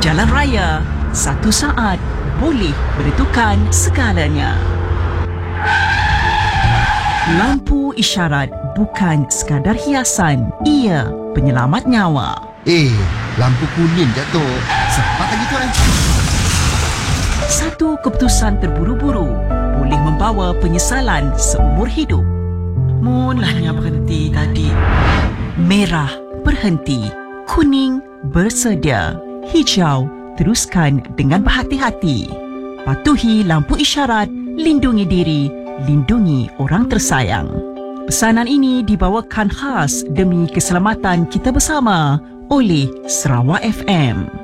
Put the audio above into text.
Jalan raya, satu saat boleh menentukan segalanya. Lampu isyarat bukan sekadar hiasan, ia penyelamat nyawa. Lampu kuning jatuh. Cepat lagi tuan. Satu keputusan terburu-buru boleh membawa penyesalan seumur hidup. Mulanya berhenti tadi. Merah, berhenti. Kuning, bersedia. Hijau, teruskan dengan berhati-hati. Patuhi lampu isyarat, lindungi diri, lindungi orang tersayang. Pesanan ini dibawakan khas demi keselamatan kita bersama oleh Sarawak FM.